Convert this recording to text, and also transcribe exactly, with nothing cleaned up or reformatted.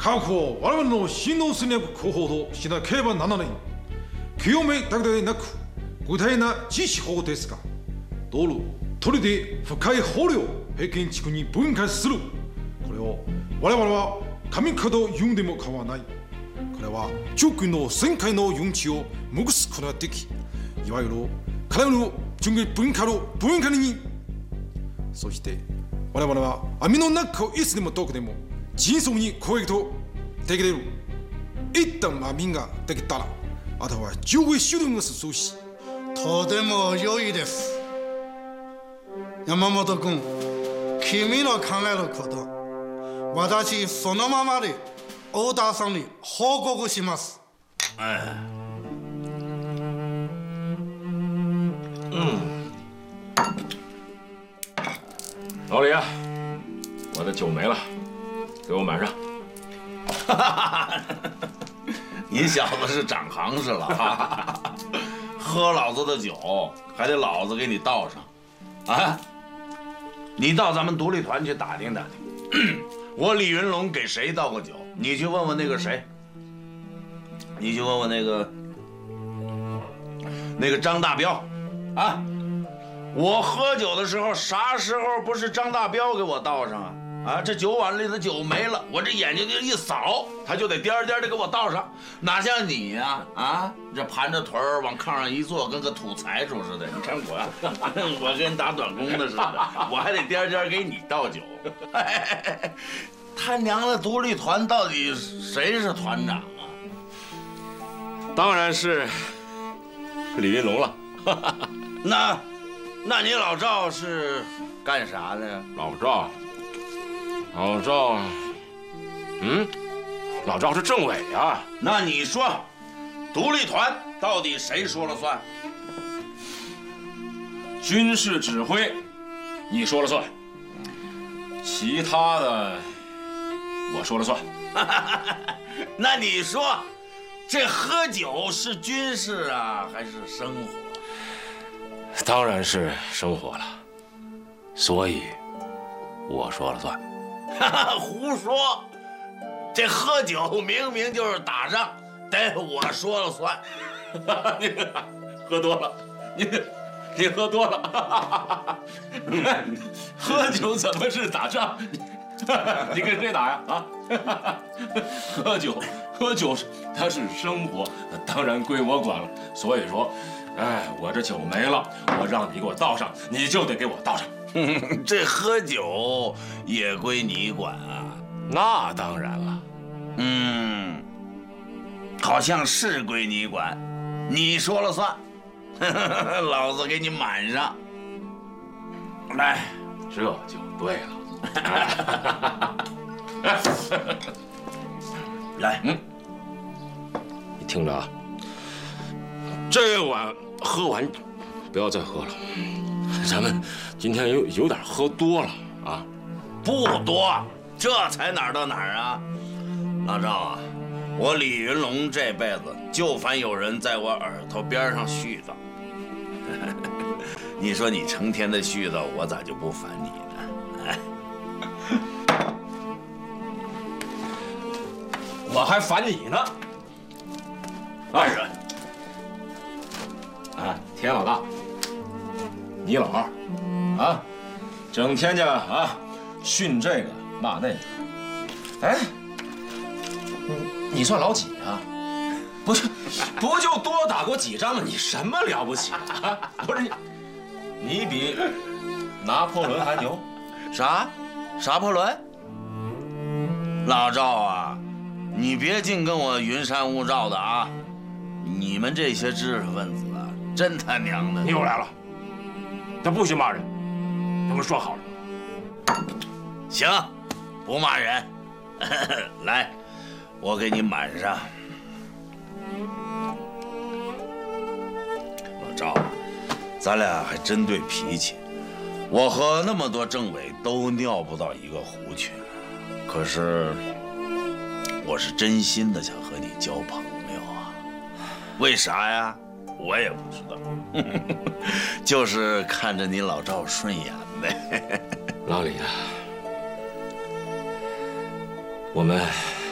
過去我々の新農戦略広報としなければならない清めだけでなく具体な実施法ですが、道路取りで深い捕虜を平均地区に分解する。これを我々は神門言うんでも構わない。これは中国の旋回の運地を無すことができ、いわゆる彼らの準備文化の文化に、そして我々は網の中をいつでもどこでも迅速に攻撃とできれる。一旦網ができたら、あとは上下手段が進むし。 とても良いです。山本君、君の考えること、私そのままで大田さんに報告します。 哎，嗯， 老李啊，我的酒没了，给我满上。 哈哈哈！你小子是长行市了哈，喝老子的酒还得老子给你倒上，啊！你到咱们独立团去打听打听，我李云龙给谁倒过酒？你去问问那个谁，你去问问那个那个张大彪，啊！我喝酒的时候，啥时候不是张大彪给我倒上啊？啊，这酒碗里的酒没了，我这眼睛就一扫，他就得颠颠的给我倒上，哪像你呀、啊？啊，这盘着腿儿往炕上一坐，跟个土财主似的。你看我呀、啊，我跟打短工的似的，我还得颠颠给你倒酒。他娘的，独立团到底谁是团长啊？ 当然是李云龙了。 那，那你老赵是干啥的呀？ 老赵。老赵，嗯，老赵是政委啊。 那你说，独立团到底谁说了算？ 军事指挥，你说了算。其他的，我说了算。 那你说，这喝酒是军事啊，还是生活？ 当然是生活了，所以我说了算。 胡说！这喝酒明明就是打仗，得我说了算。 你喝多了，你你喝多了。喝酒怎么是打仗？你跟谁打呀？啊？喝酒，喝酒它是生活，当然归我管了。所以说，哎，我这酒没了，我让你给我倒上，你就得给我倒上。 这喝酒也归你管啊？ 那当然了。 嗯，好像是归你管，你说了算。老子给你满上。来， 这就对了。 来， 嗯，你听着啊，这碗喝完，不要再喝了。咱们今天有有点喝多了啊， 不多，这才哪儿到哪儿啊？老赵啊，我李云龙这辈子就烦有人在我耳朵边上絮叨。你说你成天的絮叨，我咋就不烦你呢？哎， 我还烦你呢。二人，啊，田老大。你老二，啊，整天家啊训这个骂那个，哎，你你算老几啊？不是，不就多打过几仗吗？你什么了不起啊？不是你，你比拿破仑还牛？ 啥？啥破仑？老赵啊，你别净跟我云山雾罩的啊！你们这些知识分子啊，真他娘的！ 你又来了。他不许骂人，咱们说好了。 行，不骂人。来，我给你满上。老赵，咱俩还真对脾气。我和那么多政委都尿不到一个壶去，可是我是真心的想和你交朋友啊。为啥呀？我也不知道，就是看着你老赵顺眼呗。 老李啊，我们